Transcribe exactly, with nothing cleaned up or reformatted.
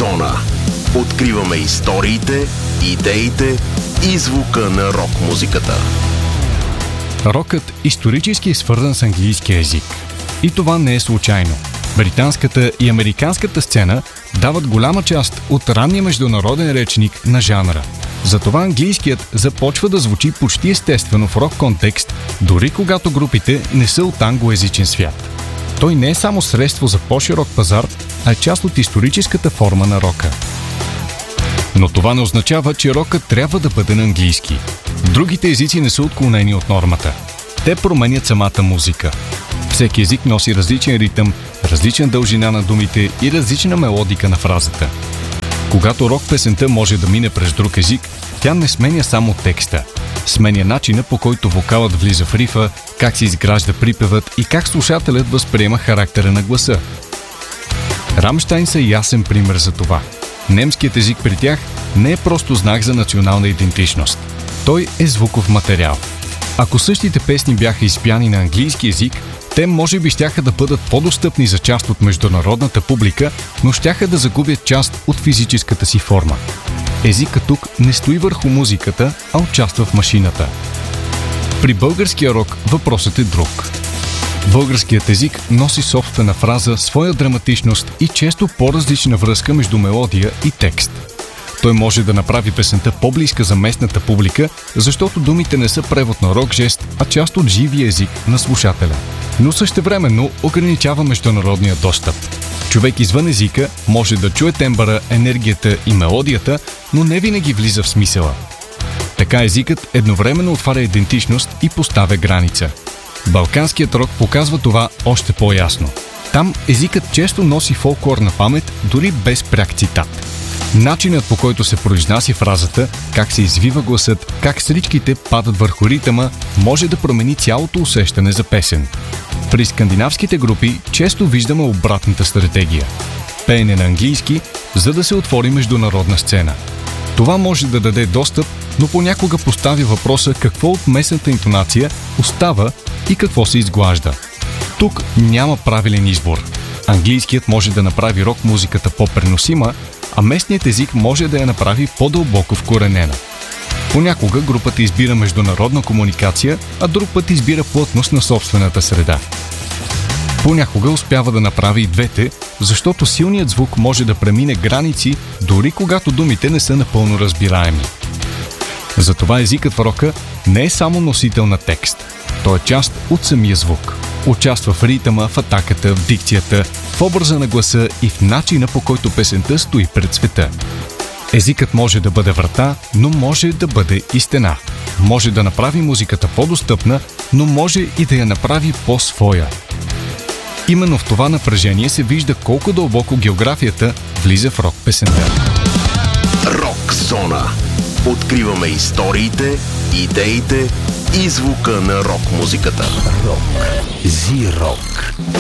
Зона. Откриваме историите, идеите и звука на рок-музиката. Рокът исторически е свързан с английския език. И това не е случайно. Британската и американската сцена дават голяма част от ранния международен речник на жанра. Затова английският започва да звучи почти естествено в рок контекст, дори когато групите не са от англоезичен свят. Той не е само средство за по-широк пазар, а е част от историческата форма на рока. Но това не означава, че рокът трябва да бъде на английски. Другите езици не са отклонени от нормата. Те променят самата музика. Всеки език носи различен ритъм, различна дължина на думите и различна мелодика на фразата. Когато рок песента може да мине през друг език, тя не сменя само текста. Сменя начина, по който вокалът влиза в рифа, как се изгражда припевът и как слушателят възприема характера на гласа. Рамщайн са ясен пример за това. Немският език при тях не е просто знак за национална идентичност. Той е звуков материал. Ако същите песни бяха изпяни на английски език, те може би щяха да бъдат по-достъпни за част от международната публика, но щяха да загубят част от физическата си форма. Езикът тук не стои върху музиката, а участва в машината. При българския рок въпросът е друг. Българският език носи собствена фраза, своя драматичност и често по-различна връзка между мелодия и текст. Той може да направи песента по-близка за местната публика, защото думите не са превод на рок жест, а част от живия език на слушателя. Но същевременно ограничава международния достъп. Човек извън езика може да чуе тембъра, енергията и мелодията, но не винаги влиза в смисъла. Така езикът едновременно отваря идентичност и поставя граница. Балканският рок показва това още по-ясно. Там езикът често носи фолклорна памет, дори без пряк цитат. Начинът, по който се произнася фразата, как се извива гласът, как стричките падат върху ритъма, може да промени цялото усещане за песен. При скандинавските групи често виждаме обратната стратегия. Пеене на английски, за да се отвори международна сцена. Това може да даде достъп, но понякога поставя въпроса какво от местната интонация остава и какво се изглажда. Тук няма правилен избор. Английският може да направи рок-музиката по-преносима, а местният език може да я направи по-дълбоко вкоренена. Понякога групата избира международна комуникация, а друг път избира плътност на собствената среда. Понякога успява да направи и двете, защото силният звук може да премине граници, дори когато думите не са напълно разбираеми. Затова езикът в рока не е само носител на текст. Той е част от самия звук. Участва в ритъма, в атаката, в дикцията, в образа на гласа и в начина, по който песента стои пред света. Езикът може да бъде врата, но може да бъде и стена. Може да направи музиката по-достъпна, но може и да я направи по-своя. Именно в това напрежение се вижда колко дълбоко географията влиза в рок песента. Рок зона. Откриваме историите, идеите и звука на рок-музиката. Рок. Зи-рок.